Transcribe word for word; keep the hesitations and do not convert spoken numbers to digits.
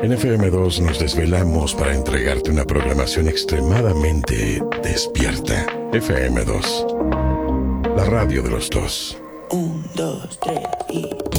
En F M dos nos desvelamos para entregarte una programación extremadamente despierta. F M dos, la radio de los dos. Un, dos, tres y...